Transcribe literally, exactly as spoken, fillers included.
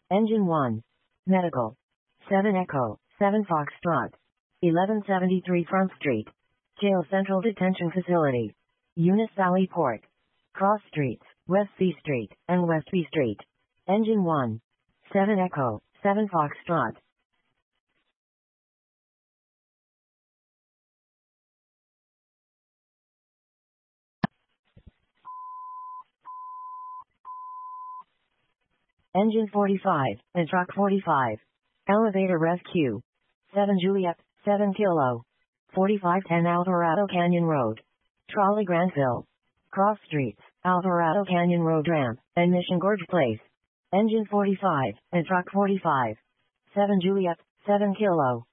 Engine one. Medical. seven Echo, seven Foxtrot. eleven seventy-three Front Street. Jail Central Detention Facility. Eunice Valley Port. Cross Streets, West C Street, and West B Street. Engine one. seven Echo, seven Foxtrot. Engine forty-five, and Truck forty-five. Elevator Rescue. seven Juliet, seven Kilo. forty-five ten Alvarado Canyon Road. Trolley Grantville. Cross Streets, Alvarado Canyon Road Ramp, and Mission Gorge Place. Engine forty-five, and Truck forty-five. seven Juliet, seven Kilo.